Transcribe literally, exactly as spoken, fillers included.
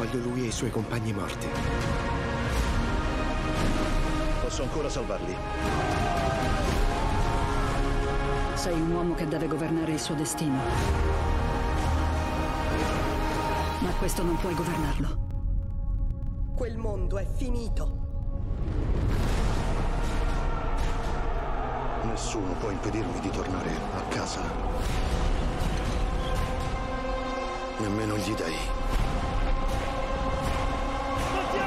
voglio lui e i suoi compagni morti. Posso ancora salvarli. Sei un uomo che deve governare il suo destino. Ma questo non puoi governarlo. Quel mondo è finito. Nessuno può impedirmi di tornare a casa. Nemmeno gli dèi.